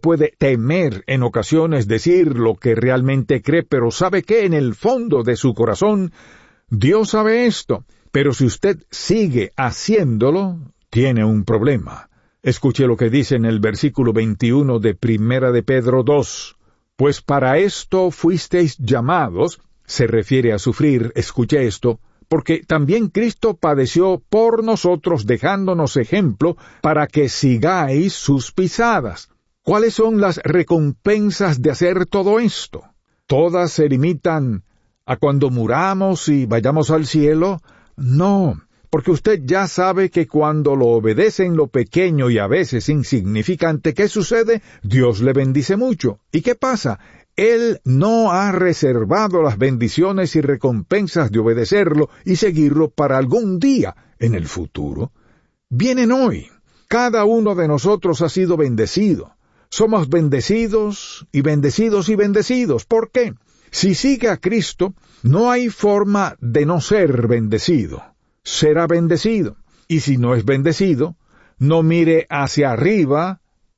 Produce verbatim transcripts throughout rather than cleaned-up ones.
puede temer en ocasiones decir lo que realmente cree, pero sabe que en el fondo de su corazón, Dios sabe esto. Pero si usted sigue haciéndolo, tiene un problema. Escuche lo que dice en el versículo veintiuno de Primera de Pedro dos. Pues para esto fuisteis llamados, se refiere a sufrir, escuche esto, porque también Cristo padeció por nosotros dejándonos ejemplo para que sigáis sus pisadas. ¿Cuáles son las recompensas de hacer todo esto? ¿Todas se limitan a cuando muramos y vayamos al cielo? No, porque usted ya sabe que cuando lo obedece en lo pequeño y a veces insignificante, ¿qué sucede? Dios le bendice mucho. ¿Y qué pasa? Él no ha reservado las bendiciones y recompensas de obedecerlo y seguirlo para algún día en el futuro. Vienen hoy. Cada uno de nosotros ha sido bendecido. Somos bendecidos y bendecidos y bendecidos. ¿Por qué? Si sigue a Cristo, no hay forma de no ser bendecido. Será bendecido. Y si no es bendecido, no mire hacia arriba,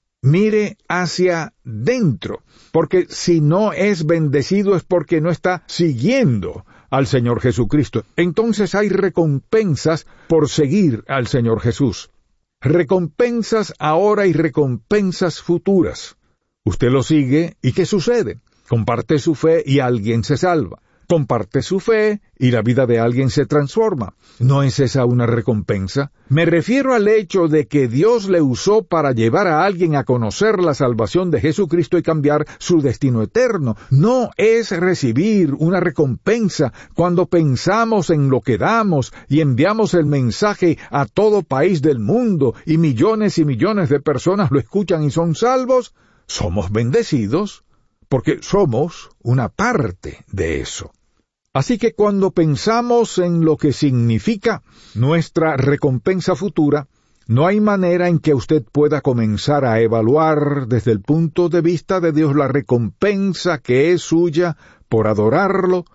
mire hacia dentro. Porque si no es bendecido es porque no está siguiendo al Señor Jesucristo. Entonces hay recompensas por seguir al Señor Jesús. Recompensas ahora y recompensas futuras. Usted lo sigue, ¿y qué sucede? Comparte su fe y alguien se salva. Comparte su fe y la vida de alguien se transforma. ¿No es esa una recompensa? Me refiero al hecho de que Dios le usó para llevar a alguien a conocer la salvación de Jesucristo y cambiar su destino eterno. No es recibir una recompensa cuando pensamos en lo que damos y enviamos el mensaje a todo país del mundo y millones y millones de personas lo escuchan y son salvos. Somos bendecidos porque somos una parte de eso. Así que cuando pensamos en lo que significa nuestra recompensa futura, no hay manera en que usted pueda comenzar a evaluar desde el punto de vista de Dios la recompensa que es suya por adorarlo,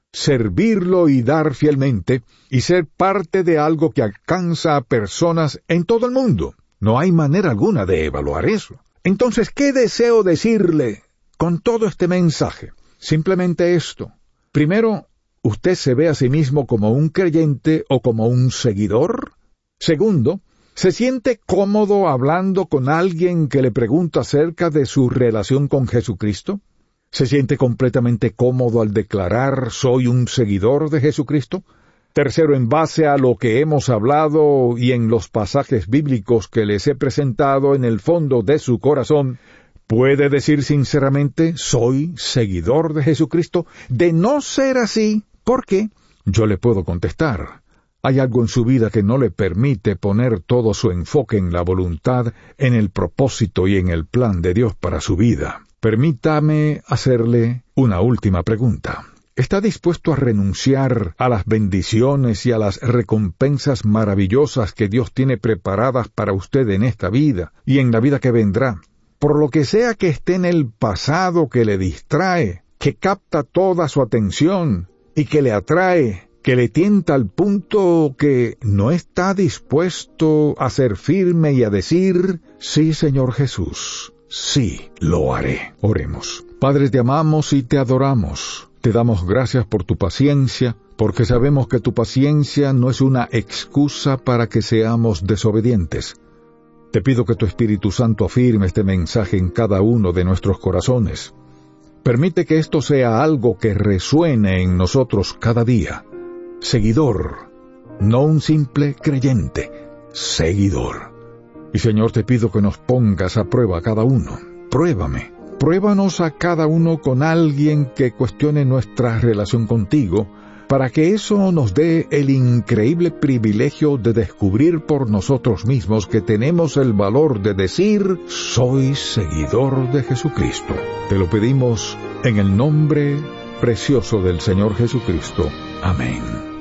servirlo y dar fielmente, y ser parte de algo que alcanza a personas en todo el mundo. No hay manera alguna de evaluar eso. Entonces, ¿qué deseo decirle con todo este mensaje? Simplemente esto. Primero, ¿usted se ve a sí mismo como un creyente o como un seguidor? Segundo, ¿se siente cómodo hablando con alguien que le pregunta acerca de su relación con Jesucristo? ¿Se siente completamente cómodo al declarar soy un seguidor de Jesucristo? Tercero, en base a lo que hemos hablado y en los pasajes bíblicos que les he presentado en el fondo de su corazón, ¿puede decir sinceramente, soy seguidor de Jesucristo? De no ser así, ¿por qué? Yo le puedo contestar. Hay algo en su vida que no le permite poner todo su enfoque en la voluntad, en el propósito y en el plan de Dios para su vida. Permítame hacerle una última pregunta. ¿Está dispuesto a renunciar a las bendiciones y a las recompensas maravillosas que Dios tiene preparadas para usted en esta vida y en la vida que vendrá? Por lo que sea que esté en el pasado que le distrae, que capta toda su atención y que le atrae, que le tienta al punto que no está dispuesto a ser firme y a decir, sí, Señor Jesús, sí, lo haré. Oremos. Padre, te amamos y te adoramos. Te damos gracias por tu paciencia, porque sabemos que tu paciencia no es una excusa para que seamos desobedientes. Te pido que tu Espíritu Santo afirme este mensaje en cada uno de nuestros corazones. Permite que esto sea algo que resuene en nosotros cada día. Seguidor, no un simple creyente, seguidor. Y Señor, te pido que nos pongas a prueba a cada uno. Pruébame. Pruébanos a cada uno con alguien que cuestione nuestra relación contigo, para que eso nos dé el increíble privilegio de descubrir por nosotros mismos que tenemos el valor de decir, soy seguidor de Jesucristo. Te lo pedimos en el nombre precioso del Señor Jesucristo. Amén.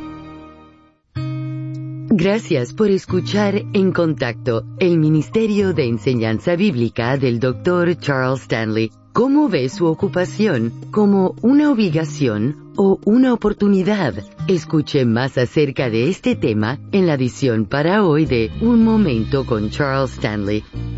Gracias por escuchar En Contacto, el Ministerio de Enseñanza Bíblica del doctor Charles Stanley. ¿Cómo ve su ocupación? ¿Como una obligación o una oportunidad? Escuche más acerca de este tema en la edición para hoy de Un Momento con Charles Stanley.